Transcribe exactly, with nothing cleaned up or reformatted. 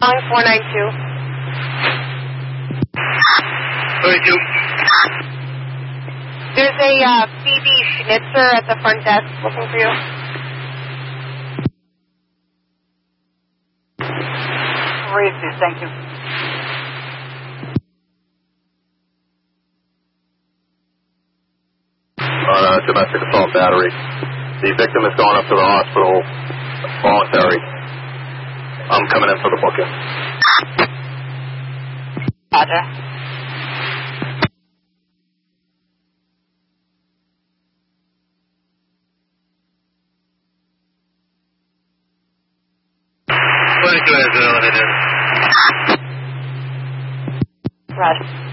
Calling four nine two. thirty-two. There's a uh, Phoebe Schnitzer at the front desk looking for you. Racist, thank you. Uh, domestic assault battery. The victim is going up to the hospital. Voluntary. I'm coming in for the booking. Roger. twenty-two has an elevator. Roger.